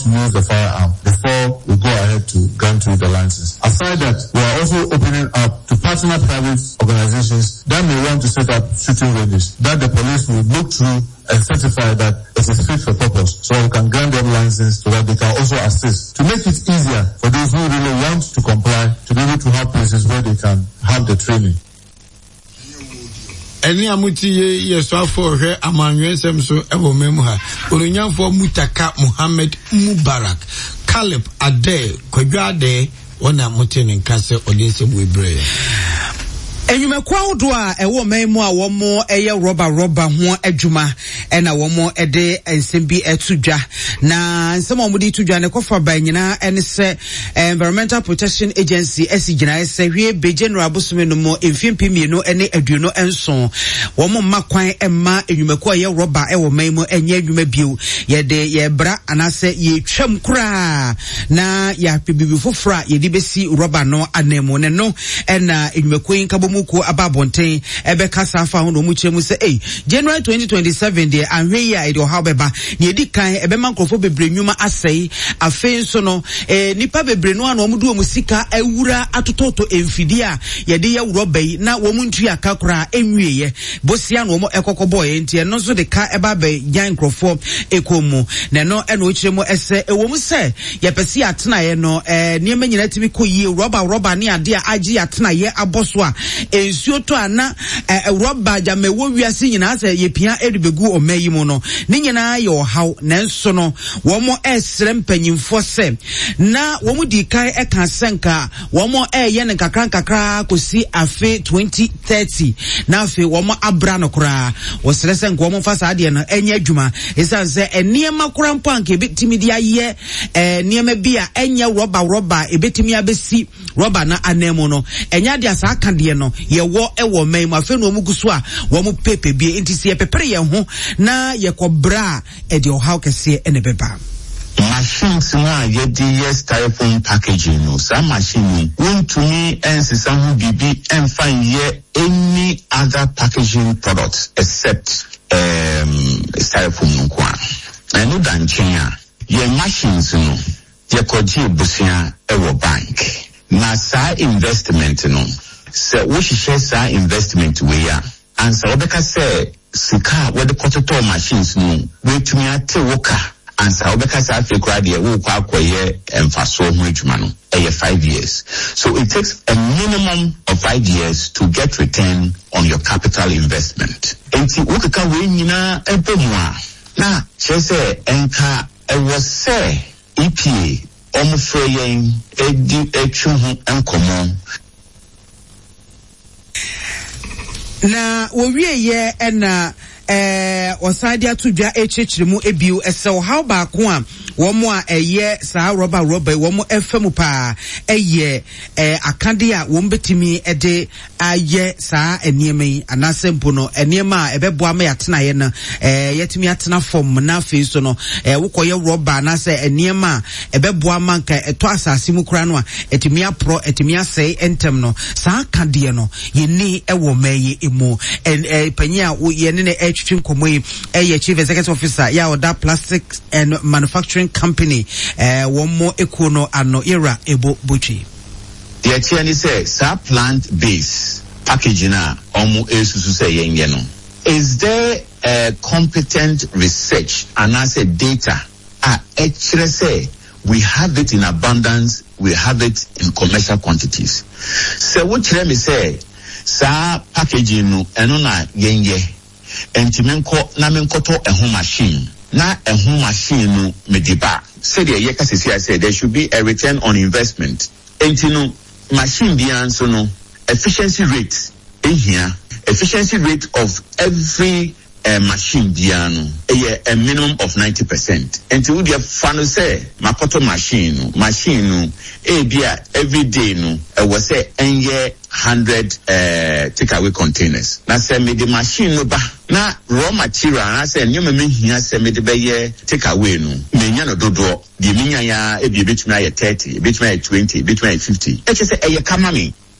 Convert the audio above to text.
to use the firearm before we go ahead to grant you the license. Aside that, we are also opening up to partner private organizations that may want to set up shooting ranges that the police will look through and certify that it is fit for purpose, so we can grant them license so that they can also assist to make it easier for those who really want to comply to be able to have places where they can have the training. Any amuti yeso for her amanwensem so ebo memha onyanfo Mutaka Muhammad Mubarak Caleb Ade Kwadwade wona mutene nkase odinse buebre enyumekwa odo a ewo memu a womo eye roba ho adwuma ena womo ede ensem bi etudwa na ensem omudi tudwa ne kofa ba nyina ene se Environmental Protection Agency esigina ese hwe be general bosome no mo emfimpimienu ene aduno enso womo makwan emma enyumekwa eye roba ewo memu enye adwuma bio ye bra anase ye twam kura na ya pibibi fofra ye di besi roba no anemo ne no ena enyumekwa nkabo ko ababonten ebe kasa afa ho no mu kyeremu se January 2027 de anhwe ya ide ha beba ne edi kan ebe mankrofo bebre nwuma asai afen so no nipa bebre no ana omudu omusika awura atototo emfidi a ye de ya wuro bai na wo mu ntu akakora enwieye bosia no mo ekokobo ye ntie no so de ka eba ba yan krofo ekomu na no ena o kyeremu ese ewo mu se ye pese atena ye no niema nyina timi koyie roba ne ade a agi atena ye aboso a ensuo to ana roba jamewo wiase nyina se yepia edibegu omayi mu no ne nyina ye ohaw nanso no wo mo esre mpanyimfo se na wo mu di kai eka senka wo mo ye ne kakra kosi afe 2030 na afe wo mo abra no kora wo sere senka wo mo fa saade no enya adwuma esanse eniema kora mpanke betimi dia ye niema bia enya roba ebetimi abesi roba na anemo no enya dia sa akade no ye wo ewo man ma fe no omuguso a wo mu pepe bi enti se pepere ye ho na ye kobra e de how kese ene beba machines na ye di yes styrofoam packaging no sa machine won to me ensisa hu bibi emfa ye any other packaging product except styrofoam no kwa na no danchen a ye machines no ye koji busia ewo bank na sa investment no se wo hihye sa investment we ya ansa obeka se sika we the kototo machines no we tumi ate woka ansa obeka sa afekura de wo kwa akoye emfaso ho adwuma no 5 years. So it takes a minimum of 5 years to get return on your capital investment. Enti wokeka we nyina ebomwa na chese enka was say EPA omfreyen echu enkomo na wowie ye ena osade atudwa echechiremu ebiu esew how ba ko a wo mo a eye saa roba wo mo efemu pa eye akade a wo mbetimi ede aye saa eniemi anasempo no eniema a ebeboa ma yatena ye na yetimi atena form na fe so no wokoye roba na se eniema ebeboa ma nka eto asase mu kura no a etimi apro etimi asei entem no saa akade no ye ni ewo maye emu panya wo ye ne twinkomoi chief executive officer ya oda plastics and manufacturing company womo ekono ano era ebo bochi the atiani say sa plant based packaging a omo esusu say yenye no is there competent research and as a data actually say we have it in abundance, we have it in commercial quantities. So what let me say sa packaging no eno na yenye entimenko na menkoto ehun machine na ehun machine no mediba said the year kasisi I said there should be a return on investment entino machine bian so no efficiency rate here efficiency rate of every machine biano a minimum of 90%. Until we have fun say makoto machine bia every day no was say 100 takeaway containers. Na say me the machine no ba na raw material na say nyoma me hia say me the be takeaway no me nya no dodo the minya ya between 30 between 20 between 50 e say kama me